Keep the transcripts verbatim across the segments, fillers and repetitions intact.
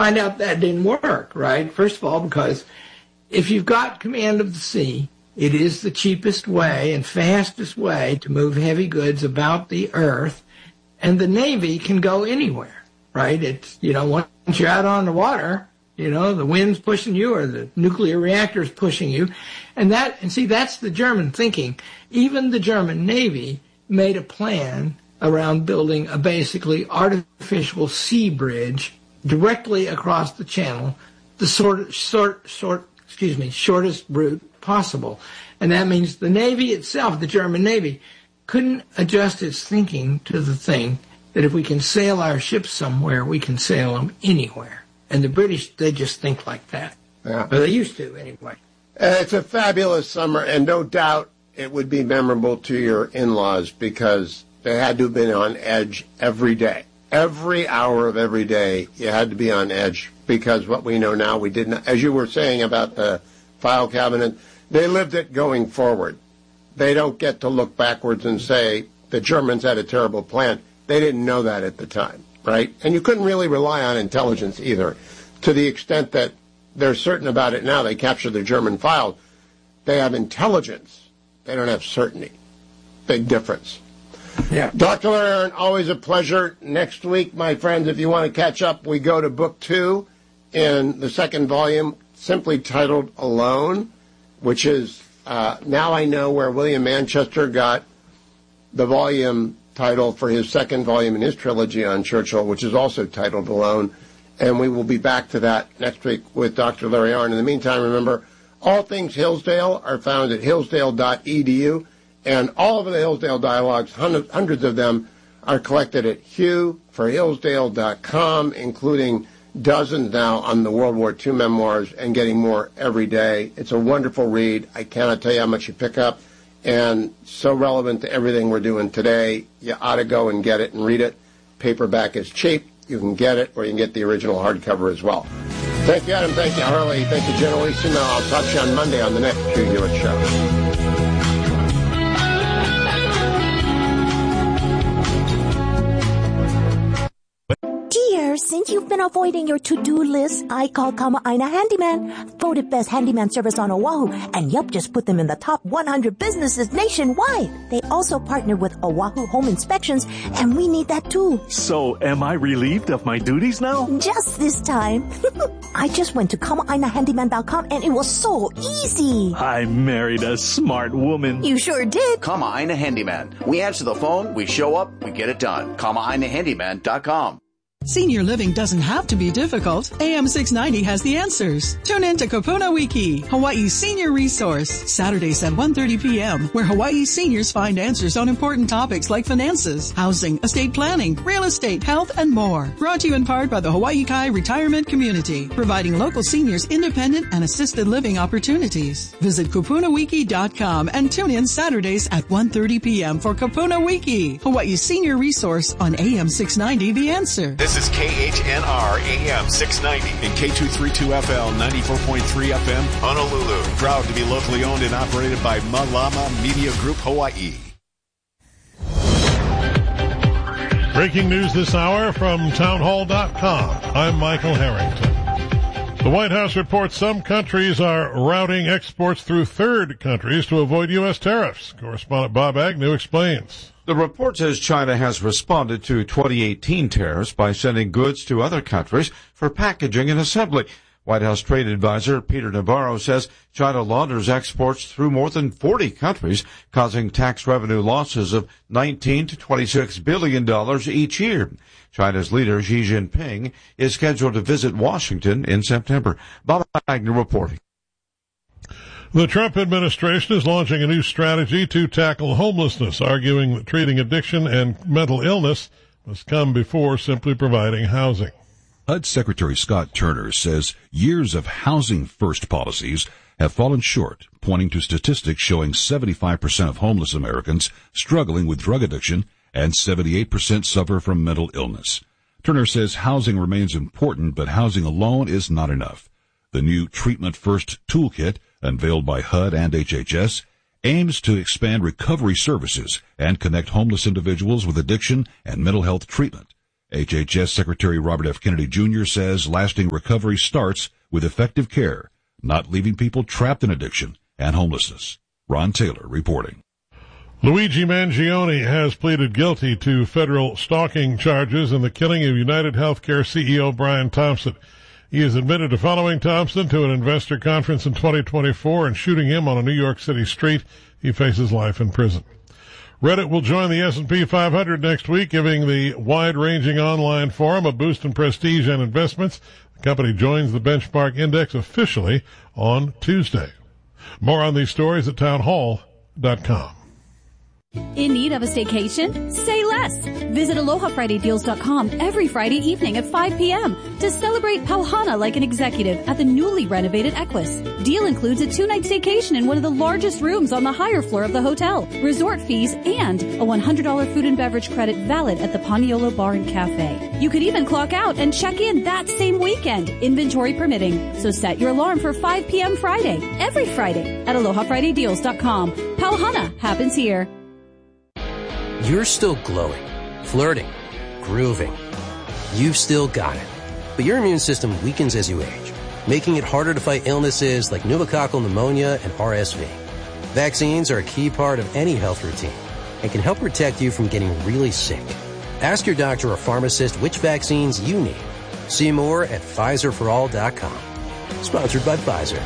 find out that didn't work, right? First of all, because if you've got command of the sea, it is the cheapest way and fastest way to move heavy goods about the earth, and the Navy can go anywhere, right? It's, you know, once you're out on the water, you know, the wind's pushing you or the nuclear reactor's pushing you. And that, and see, that's the German thinking. Even the German Navy made a plan around building a basically artificial sea bridge directly across the channel, the sort, sort, sort, excuse me, shortest route possible. And that means the Navy itself, the German Navy, couldn't adjust its thinking to the thing that if we can sail our ships somewhere, we can sail them anywhere. And the British, they just think like that. Yeah. Or they used to, anyway. Uh, it's a fabulous summer, and no doubt it would be memorable to your in-laws because they had to have been on edge every day. Every hour of every day, you had to be on edge because what we know now, we didn't. As you were saying about the file cabinet, they lived it going forward. They don't get to look backwards and say the Germans had a terrible plan. They didn't know that at the time. Right? And you couldn't really rely on intelligence either, to the extent that they're certain about it now. They capture the German files. They have intelligence. They don't have certainty. Big difference. Yeah. Doctor Larry Arnn, always a pleasure. Next week, my friends, if you want to catch up, we go to book two in the second volume, simply titled Alone, which is uh, Now I Know Where William Manchester got the volume title for his second volume in his trilogy on Churchill, which is also titled Alone. And we will be back to that next week with Doctor Larry Arnn. In the meantime, remember, all things Hillsdale are found at hillsdale dot e d u, and all of the Hillsdale dialogues, hundreds of them, are collected at hugh for hillsdale dot com, including dozens now on the World War Two memoirs and getting more every day. It's a wonderful read. I cannot tell you how much you pick up. And so relevant to everything we're doing today, you ought to go and get it and read it. Paperback is cheap. You can get it, or you can get the original hardcover as well. Thank you, Adam. Thank you, Harley. Thank you, Generalissimo. I'll talk to you on Monday on the next Hugh Hewitt Show. Since you've been avoiding your to-do list, I called Kama'aina Handyman, voted best handyman service on Oahu, and yup, just put them in the top one hundred businesses nationwide. They also partner with Oahu Home Inspections, and we need that too. So, am I relieved of my duties now? Just this time. I just went to Kama'aina Handyman dot com, and it was so easy. I married a smart woman. You sure did. Kama'aina Handyman. We answer the phone, we show up, we get it done. Kama'aina Handyman dot com. Senior living doesn't have to be difficult. A M six ninety has the answers. Tune in to Kapuna Wiki, Hawaii's senior resource, Saturdays at one thirty p.m., where Hawaii seniors find answers on important topics like finances, housing, estate planning, real estate, health, and more. Brought to you in part by the Hawaii Kai Retirement Community, providing local seniors independent and assisted living opportunities. Visit kapuna wiki dot com and tune in Saturdays at one thirty p.m. for Kapuna Wiki, Hawaii's senior resource on A M six ninety The Answer. This is K H N R A M six ninety and K two thirty-two F L ninety-four point three F M, Honolulu. Proud to be locally owned and operated by Malama Media Group Hawaii. Breaking news this hour from townhall dot com. I'm Michael Harrington. The White House reports some countries are routing exports through third countries to avoid U S tariffs. Correspondent Bob Agnew explains. The report says China has responded to twenty eighteen tariffs by sending goods to other countries for packaging and assembly. White House trade advisor Peter Navarro says China launders exports through more than forty countries, causing tax revenue losses of nineteen to twenty-six billion dollars each year. China's leader Xi Jinping is scheduled to visit Washington in September. Bob Agnew reporting. The Trump administration is launching a new strategy to tackle homelessness, arguing that treating addiction and mental illness must come before simply providing housing. H U D Secretary Scott Turner says years of housing-first policies have fallen short, pointing to statistics showing seventy-five percent of homeless Americans struggling with drug addiction and seventy-eight percent suffer from mental illness. Turner says housing remains important, but housing alone is not enough. The new Treatment First Toolkit, unveiled by H U D and H H S, aims to expand recovery services and connect homeless individuals with addiction and mental health treatment. H H S Secretary Robert F. Kennedy Junior says lasting recovery starts with effective care, not leaving people trapped in addiction and homelessness. Ron Taylor reporting. Luigi Mangione has pleaded guilty to federal stalking charges in the killing of United Healthcare C E O Brian Thompson. He is admitted to following Thompson to an investor conference in twenty twenty-four and shooting him on a New York City street. He faces life in prison. Reddit will join the S and P five hundred next week, giving the wide-ranging online forum a boost in prestige and investments. The company joins the benchmark index officially on Tuesday. More on these stories at townhall dot com. In need of a staycation? Say less. Visit aloha friday deals dot com every Friday evening at five p.m. to celebrate Pauhana like an executive at the newly renovated Equus. Deal includes a two-night staycation in one of the largest rooms on the higher floor of the hotel, resort fees, and a one hundred dollars food and beverage credit valid at the Paniolo Bar and Cafe. You could even clock out and check in that same weekend, inventory permitting. So set your alarm for five p.m. Friday, every Friday at aloha friday deals dot com. Pauhana happens here. You're still glowing, flirting, grooving. You've still got it. But your immune system weakens as you age, making it harder to fight illnesses like pneumococcal pneumonia and R S V. Vaccines are a key part of any health routine and can help protect you from getting really sick. Ask your doctor or pharmacist which vaccines you need. See more at Pfizer for all dot com. Sponsored by Pfizer.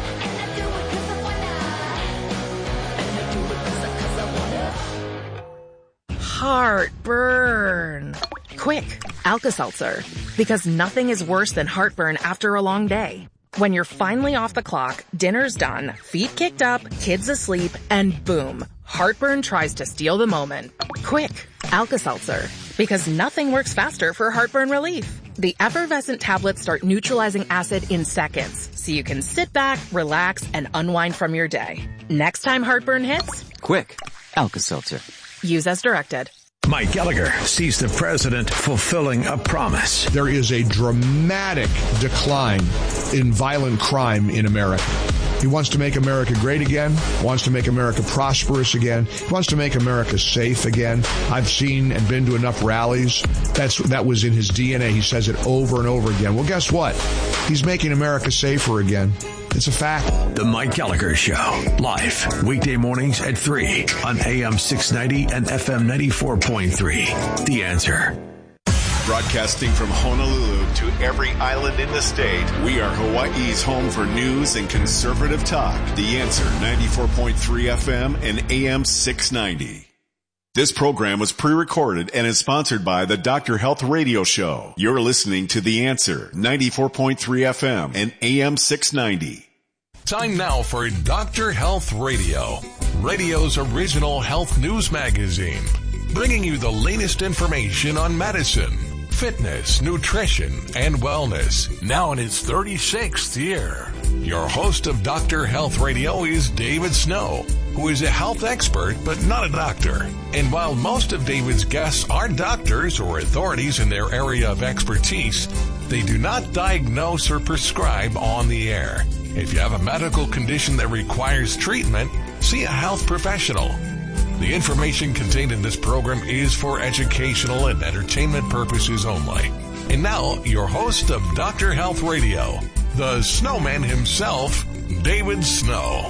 Heartburn. Quick, Alka-Seltzer. Because nothing is worse than heartburn after a long day. When you're finally off the clock, dinner's done, feet kicked up, kids asleep, and boom, heartburn tries to steal the moment. Quick, Alka-Seltzer. Because nothing works faster for heartburn relief. The effervescent tablets start neutralizing acid in seconds, so you can sit back, relax, and unwind from your day. Next time heartburn hits, quick, Alka-Seltzer. Use as directed. Mike Gallagher sees the president fulfilling a promise. There is a dramatic decline in violent crime in America. He wants to make America great again, wants to make America prosperous again, he wants to make America safe again. I've seen and been to enough rallies. That's that was in his D N A. He says it over and over again. Well, guess what? He's making America safer again. It's a fact. The Mike Gallagher Show, live weekday mornings at three on A M six ninety and F M ninety-four point three. The Answer. Broadcasting from Honolulu to every island in the state, we are Hawaii's home for news and conservative talk. The Answer, ninety-four point three F M and A M six ninety. This program was pre-recorded and is sponsored by the Doctor Health Radio Show. You're listening to The Answer, ninety-four point three F M and A M six ninety. Time now for Doctor Health Radio, radio's original health news magazine, bringing you the latest information on medicine, fitness, nutrition, and wellness, now in its thirty-sixth year. Your host of Doctor Health Radio is David Snow, who is a health expert but not a doctor. And while most of David's guests are doctors or authorities in their area of expertise, they do not diagnose or prescribe on the air. If you have a medical condition that requires treatment, see a health professional. The information contained in this program is for educational and entertainment purposes only. And now, your host of Doctor Health Radio, the snowman himself, David Snow.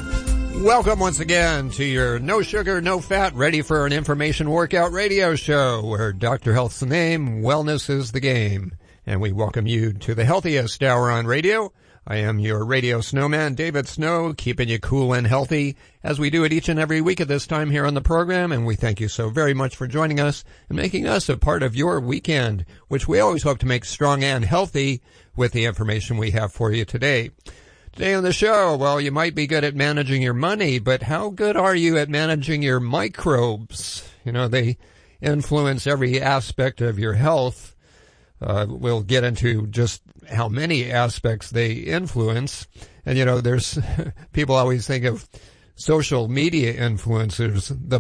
Welcome once again to your no sugar, no fat, ready for an information workout radio show where Doctor Health's the name, wellness is the game. And we welcome you to the healthiest hour on radio. I am your radio snowman, David Snow, keeping you cool and healthy as we do it each and every week at this time here on the program. And we thank you so very much for joining us and making us a part of your weekend, which we always hope to make strong and healthy with the information we have for you today. Today on the show, well, you might be good at managing your money, but how good are you at managing your microbes? You know, they influence every aspect of your health. Uh, we'll get into just how many aspects they influence. And, you know, there's people always think of social media influencers. The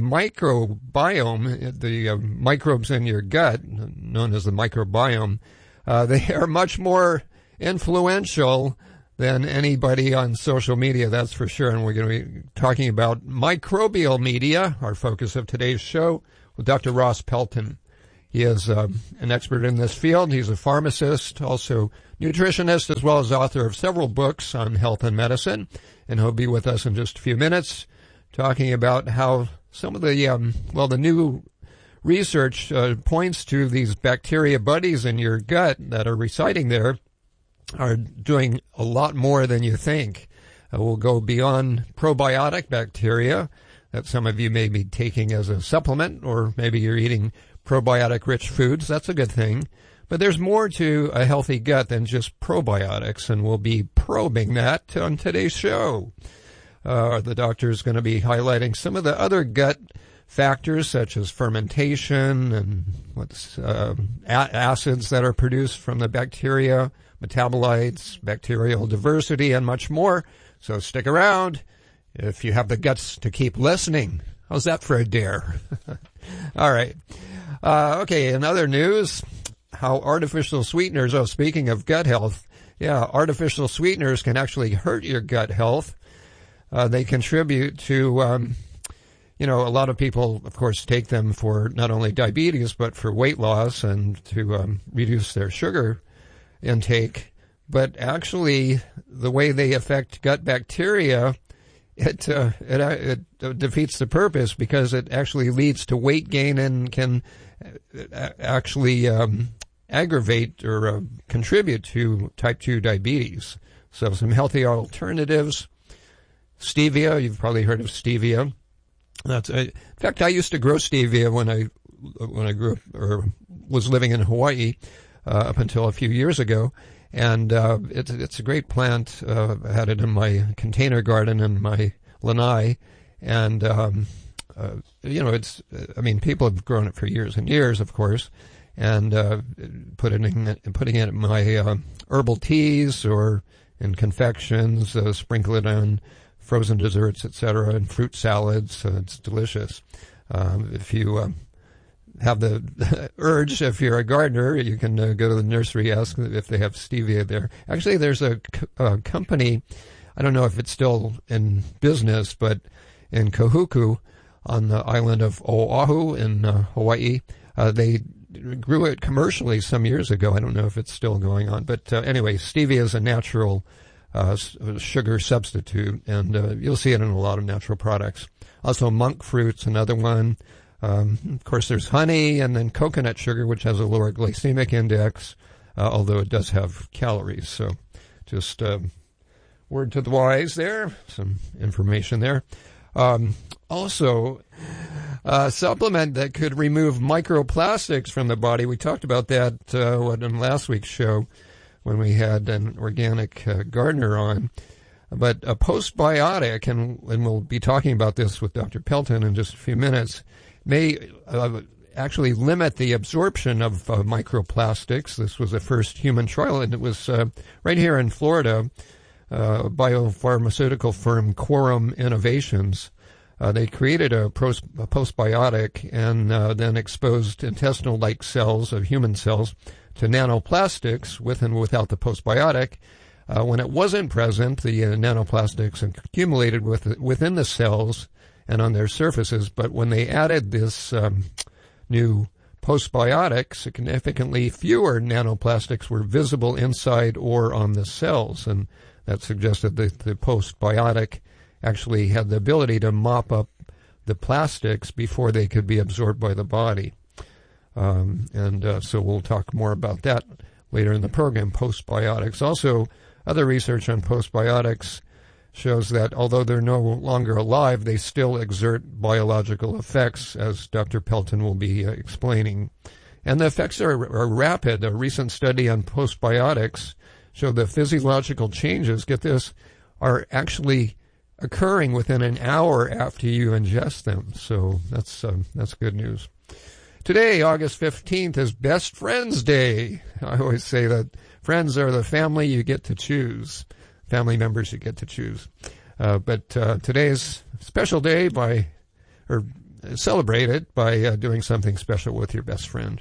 microbiome, the uh, microbes in your gut, known as the microbiome, uh, they are much more influential than anybody on social media, that's for sure. And we're going to be talking about microbial media, our focus of today's show, with Doctor Ross Pelton. He is uh, an expert in this field. He's a pharmacist, also nutritionist, as well as author of several books on health and medicine. And he'll be with us in just a few minutes talking about how some of the, um, well, the new research uh, points to these bacteria buddies in your gut that are residing there are doing a lot more than you think. Uh, we'll go beyond probiotic bacteria that some of you may be taking as a supplement, or maybe you're eating probiotic-rich foods. That's a good thing. But there's more to a healthy gut than just probiotics, and we'll be probing that on today's show. Uh, the doctor is going to be highlighting some of the other gut factors, such as fermentation and what's uh, a- acids that are produced from the bacteria, metabolites, bacterial diversity, and much more. So stick around if you have the guts to keep listening. How's that for a dare? All right. Uh, okay, in other news, how artificial sweeteners, oh, speaking of gut health, yeah, artificial sweeteners can actually hurt your gut health. Uh, they contribute to, um, you know, a lot of people, of course, take them for not only diabetes, but for weight loss and to um, reduce their sugar intake. But actually, the way they affect gut bacteria, it, uh, it, it defeats the purpose, because it actually leads to weight gain and can actually um, aggravate or uh, contribute to type two diabetes. So some healthy alternatives. Stevia, you've probably heard of stevia. That's a, in fact, I used to grow stevia when I when I grew up or was living in Hawaii uh, up until a few years ago, and uh, it's it's a great plant. Uh, I had it in my container garden in my lanai, and um, uh, you know, it's. I mean, people have grown it for years and years, of course, and uh, put it in, putting it in my uh, herbal teas or in confections, uh, sprinkle it on frozen desserts, et cetera, and fruit salads. Uh, it's delicious. Um, if you uh, have the urge, if you're a gardener, you can uh, go to the nursery, ask if they have stevia there. Actually, there's a, a company, I don't know if it's still in business, but in Kahuku, on the island of Oahu in uh, Hawaii, uh, they grew it commercially some years ago. I don't know if it's still going on. But uh, anyway, stevia is a natural Uh, sugar substitute, and uh, you'll see it in a lot of natural products. Also, monk fruit's another one. Um, of course, there's honey, and then coconut sugar, which has a lower glycemic index, uh, although it does have calories. So just uh, word to the wise there, some information there. Um, also, a supplement that could remove microplastics from the body. We talked about that uh, in last week's show, when we had an organic uh, gardener on. But a postbiotic, and, and we'll be talking about this with Doctor Pelton in just a few minutes, may uh, actually limit the absorption of uh, microplastics. This was the first human trial, and it was uh, right here in Florida, uh, biopharmaceutical firm Quorum Innovations. Uh, they created a, pros- a postbiotic and uh, then exposed intestinal-like cells of human cells to nanoplastics with and without the postbiotic. Uh, when it wasn't present, the uh, nanoplastics accumulated with, within the cells and on their surfaces. But when they added this um, new postbiotic, significantly fewer nanoplastics were visible inside or on the cells. And that suggested that the postbiotic actually had the ability to mop up the plastics before they could be absorbed by the body. Um, and uh, so we'll talk more about that later in the program, postbiotics. Also, other research on postbiotics shows that although they're no longer alive, they still exert biological effects, as Doctor Pelton will be uh, explaining. And the effects are, are rapid. A recent study on postbiotics showed the physiological changes, get this, are actually occurring within an hour after you ingest them. So that's um, that's good news. Today, August fifteenth, is Best Friends Day. I always say that friends are the family you get to choose, family members you get to choose. Uh, but uh, today's special day by, or celebrate it by uh, doing something special with your best friend.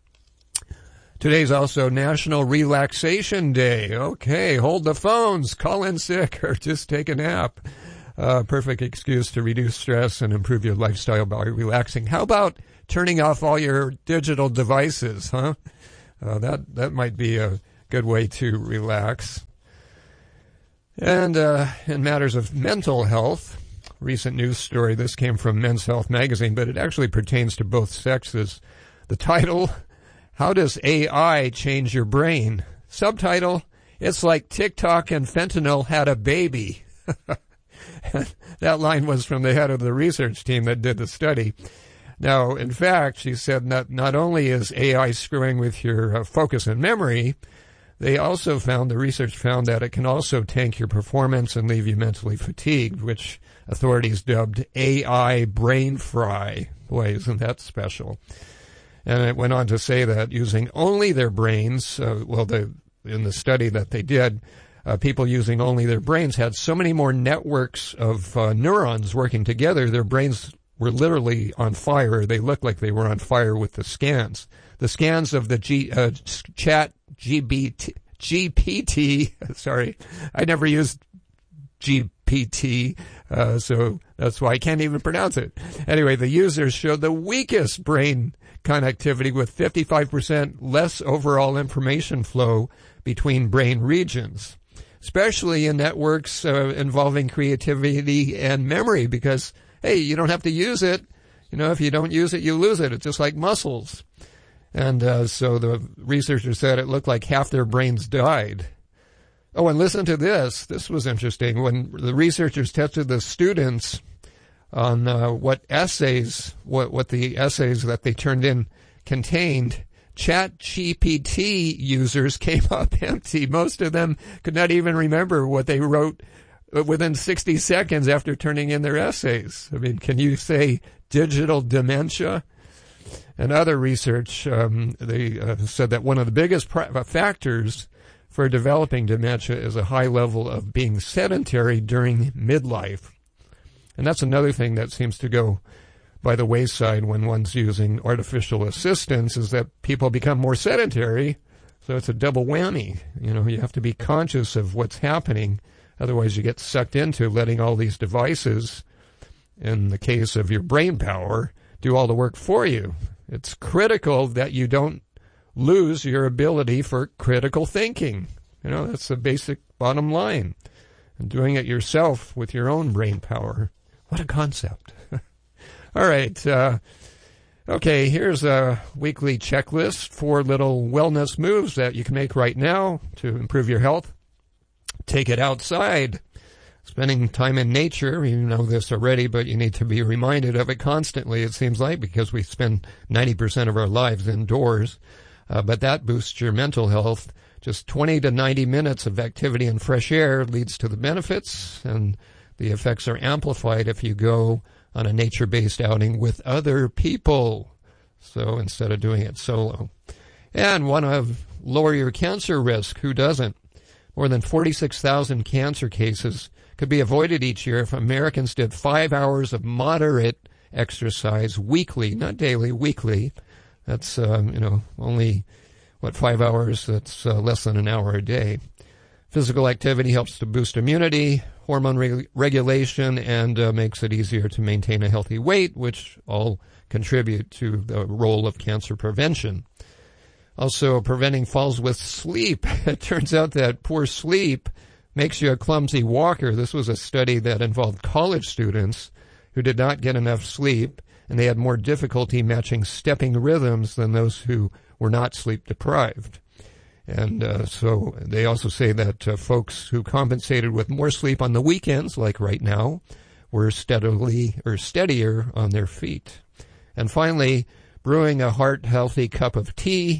Today's also National Relaxation Day. Okay, hold the phones, call in sick, or just take a nap. Uh, perfect excuse to reduce stress and improve your lifestyle by relaxing. How about turning off all your digital devices, huh? Uh, that, that might be a good way to relax. And uh, in matters of mental health, recent news story, this came from Men's Health magazine, but it actually pertains to both sexes. The title, How Does A I Change Your Brain? Subtitle, It's Like TikTok and Fentanyl Had a Baby. That line was from the head of the research team that did the study. Now, in fact, she said not, not only is A I screwing with your uh, focus and memory, they also found, the research found that it can also tank your performance and leave you mentally fatigued, which authorities dubbed A I brain fry. Boy, isn't that special. And it went on to say that using only their brains, uh, well, the, in the study that they did, uh, people using only their brains had so many more networks of uh, neurons working together, their brains were literally on fire. They looked like they were on fire with the scans. The scans of the G, uh, chat G B T, G P T, sorry, I never used G P T, uh, so that's why I can't even pronounce it. Anyway, the users showed the weakest brain connectivity with fifty-five percent less overall information flow between brain regions, especially in networks uh, involving creativity and memory, because hey, you don't have to use it. You know, if you don't use it, you lose it. It's just like muscles. And uh, so the researchers said it looked like half their brains died. Oh, and listen to this. This was interesting. When the researchers tested the students on uh, what essays, what, what the essays that they turned in contained, ChatGPT users came up empty. Most of them could not even remember what they wrote within sixty seconds after turning in their essays. I mean, can you say digital dementia? And other research, um, they uh, said that one of the biggest pr- factors for developing dementia is a high level of being sedentary during midlife. And that's another thing that seems to go by the wayside when one's using artificial assistance, is that people become more sedentary. So it's a double whammy. You know, you have to be conscious of what's happening. Otherwise, you get sucked into letting all these devices, in the case of your brain power, do all the work for you. It's critical that you don't lose your ability for critical thinking. You know, that's the basic bottom line. And doing it yourself with your own brain power. What a concept. All right. Uh, okay, here's a weekly checklist. Four little wellness moves that you can make right now to improve your health. Take it outside. Spending time in nature, you know this already, but you need to be reminded of it constantly, it seems like, because we spend ninety percent of our lives indoors. Uh, but that boosts your mental health. Just twenty to ninety minutes of activity in fresh air leads to the benefits, and the effects are amplified if you go on a nature-based outing with other people. So instead of doing it solo. And want to lower your cancer risk. Who doesn't? More than forty-six thousand cancer cases could be avoided each year if Americans did five hours of moderate exercise weekly, not daily, weekly. That's, um, you know, only, what, five hours? That's uh, less than an hour a day. Physical activity helps to boost immunity, hormone re- regulation, and uh, makes it easier to maintain a healthy weight, which all contribute to the role of cancer prevention. Also, preventing falls with sleep. It turns out that poor sleep makes you a clumsy walker. This was a study that involved college students who did not get enough sleep, and they had more difficulty matching stepping rhythms than those who were not sleep deprived. And uh, so they also say that uh, folks who compensated with more sleep on the weekends, like right now, were steadily or steadier on their feet. And finally, brewing a heart-healthy cup of tea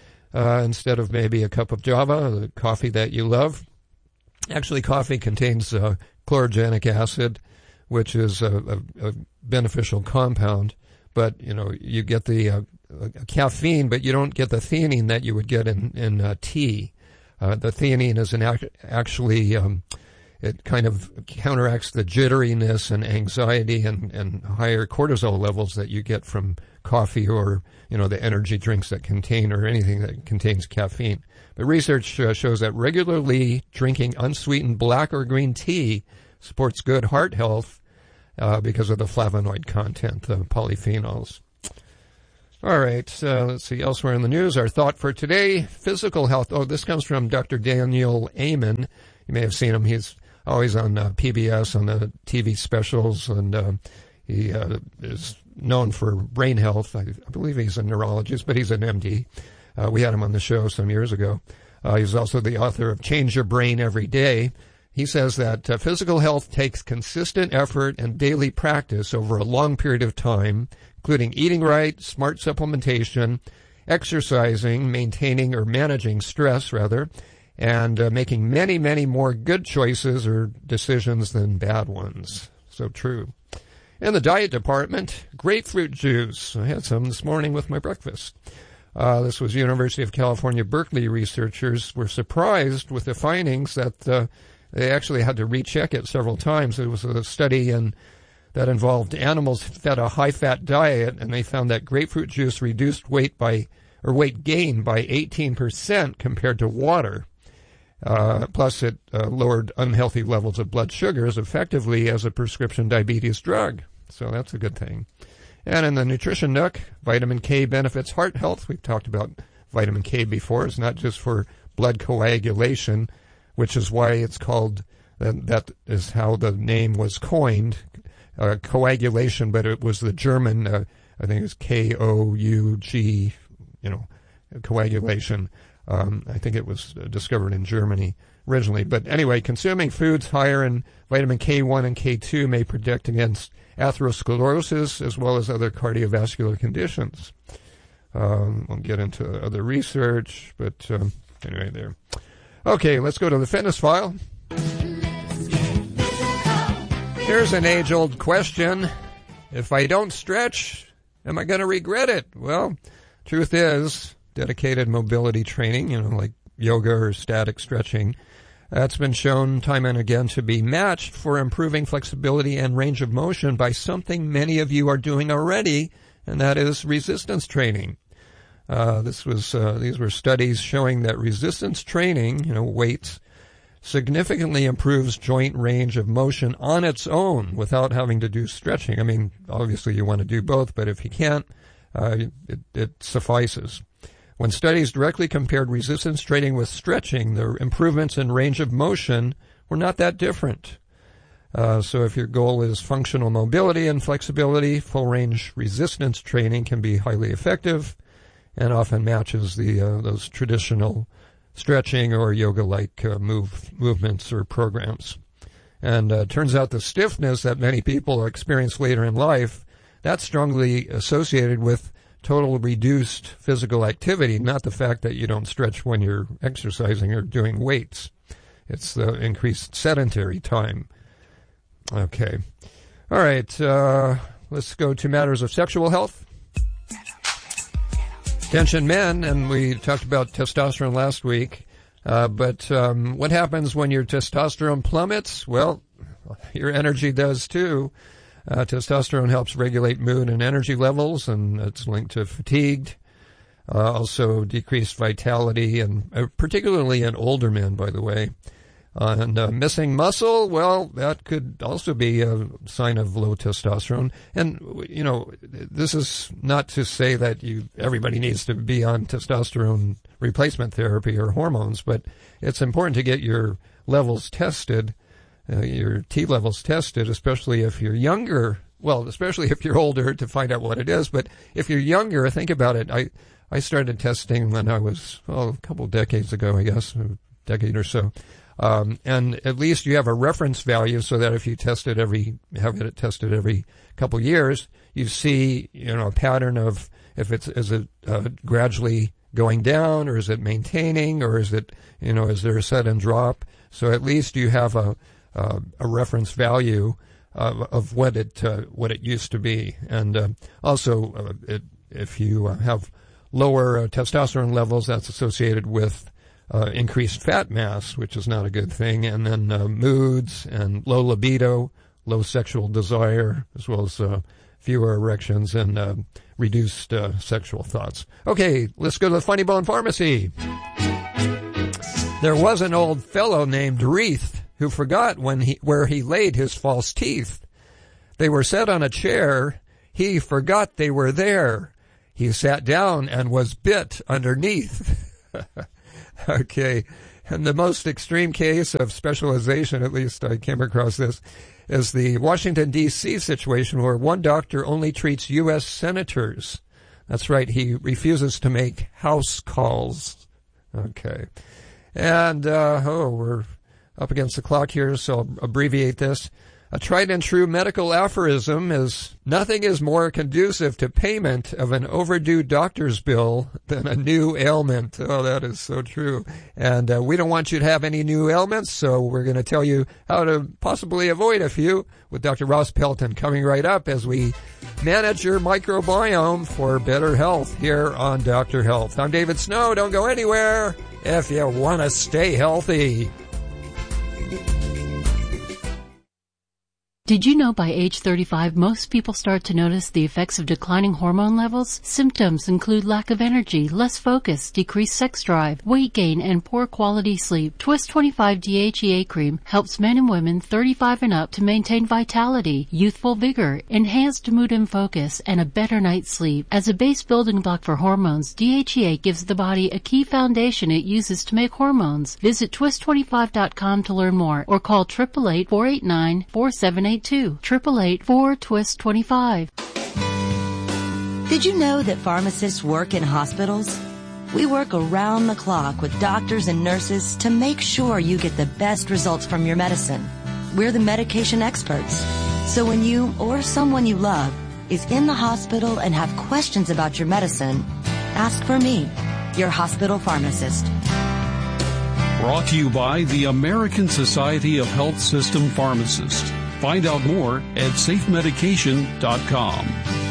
uh, instead of maybe a cup of Java, the coffee that you love. Actually, coffee contains uh, chlorogenic acid, which is a, a, a beneficial compound. But, you know, you get the uh, caffeine, but you don't get the theanine that you would get in, in uh, tea. Uh, the theanine is an act- actually, um, it kind of counteracts the jitteriness and anxiety and, and higher cortisol levels that you get from coffee or, you know, the energy drinks that contain or anything that contains caffeine. But research uh, shows that regularly drinking unsweetened black or green tea supports good heart health uh, because of the flavonoid content, the polyphenols. All right, uh, let's see, elsewhere in the news, our thought for today, physical health. Oh, this comes from Doctor Daniel Amen. You may have seen him. He's always on uh, P B S, on the T V specials, and uh, he uh, is known for brain health. I, I believe he's a neurologist, but he's an M D. Uh, we had him on the show some years ago. Uh, he's also the author of Change Your Brain Every Day. He says that uh, physical health takes consistent effort and daily practice over a long period of time, including eating right, smart supplementation, exercising, maintaining or managing stress, rather, and uh, making many, many more good choices or decisions than bad ones. So true. In the diet department, grapefruit juice. I had some this morning with my breakfast. Uh, this was University of California, Berkeley researchers were surprised with the findings that uh, they actually had to recheck it several times. It was a study in that involved animals fed a high-fat diet, and they found that grapefruit juice reduced weight by, or weight gain by eighteen percent compared to water. Uh, plus, it uh, lowered unhealthy levels of blood sugars effectively as a prescription diabetes drug. So that's a good thing. And in the Nutrition Nook, vitamin K benefits heart health. We've talked about vitamin K before. It's not just for blood coagulation, which is why it's called, that, that is how the name was coined, uh, coagulation, but it was the German, uh, I think it was K O U G, you know, coagulation. Um, I think it was discovered in Germany originally. But anyway, consuming foods higher in vitamin K one and K two may protect against atherosclerosis as well as other cardiovascular conditions. Um, we'll get into other research, but um, anyway, there. Okay, let's go to the fitness file. Here's an age-old question. If I don't stretch, am I going to regret it? Well, truth is, dedicated mobility training, you know, like yoga or static stretching, that's been shown time and again to be matched for improving flexibility and range of motion by something many of you are doing already, and that is resistance training. Uh, this was uh, these were studies showing that resistance training, you know, weights, significantly improves joint range of motion on its own without having to do stretching. I mean, obviously you want to do both, but if you can't, uh, it, it suffices. When studies directly compared resistance training with stretching, the improvements in range of motion were not that different. Uh, so if your goal is functional mobility and flexibility, full-range resistance training can be highly effective and often matches the uh, those traditional stretching or yoga-like uh, move movements or programs. And uh, turns out the stiffness that many people experience later in life, that's strongly associated with total reduced physical activity, not the fact that you don't stretch when you're exercising or doing weights. It's the increased sedentary time. Okay. All right. Uh, let's go to matters of sexual health. Attention men, and we talked about testosterone last week, uh, but um, what happens when your testosterone plummets? Well, your energy does too. Uh, testosterone helps regulate mood and energy levels, and it's linked to fatigue, uh, also decreased vitality, and uh, particularly in older men, by the way. Uh, and uh, missing muscle, well, that could also be a sign of low testosterone. And, you know, this is not to say that you everybody needs to be on testosterone replacement therapy or hormones, but it's important to get your levels tested. Uh, your T levels tested, especially if you're younger, well, especially if you're older, to find out what it is. But if you're younger, think about it. I, I started testing when I was, well, a couple of decades ago, I guess, a decade or so. Um, and at least you have a reference value so that if you test it every, have it tested every couple of years, you see, you know, a pattern of if it's, is it uh, gradually going down, or is it maintaining, or is it, you know, is there a sudden drop? So at least you have a, Uh, a reference value uh, of what it uh, what it used to be, and uh, also uh, it, if you uh, have lower uh, testosterone levels, that's associated with uh, increased fat mass, which is not a good thing, and then uh, moods and low libido, low sexual desire, as well as uh, fewer erections and uh, reduced uh, sexual thoughts. Okay, let's go to the Funny Bone Pharmacy. There was an old fellow named Wreath who forgot when he, where he laid his false teeth. They were set on a chair. He forgot they were there. he sat down and was bit underneath. Okay. And the most extreme case of specialization, at least I came across this, is the Washington, D C situation where one doctor only treats U S senators. That's right, he refuses to make house calls. Okay. And, uh, oh, we're up against the clock here, so I'll abbreviate this. A tried and true medical aphorism is, nothing is more conducive to payment of an overdue doctor's bill than a new ailment. Oh, that is so true. And uh, we don't want you to have any new ailments, so we're going to tell you how to possibly avoid a few with Doctor Ross Pelton coming right up as we manage your microbiome for better health here on Doctor Health. I'm David Snow. Don't go anywhere if you want to stay healthy. Did you know by age thirty-five, most people start to notice the effects of declining hormone levels? Symptoms include lack of energy, less focus, decreased sex drive, weight gain, and poor quality sleep. Twist twenty-five D H E A cream helps men and women thirty-five and up to maintain vitality, youthful vigor, enhanced mood and focus, and a better night's sleep. As a base building block for hormones, D H E A gives the body a key foundation it uses to make hormones. Visit twist twenty-five dot com to learn more, or call eight eight eight, four eight nine, four seven eight two. Triple eight four twist twenty five. Did you know that pharmacists work in hospitals? We work around the clock with doctors and nurses to make sure you get the best results from your medicine. We're the medication experts. So when you or someone you love is in the hospital and have questions about your medicine, ask for me, your hospital pharmacist. Brought to you by the American Society of Health System Pharmacists. Find out more at safe medication dot com.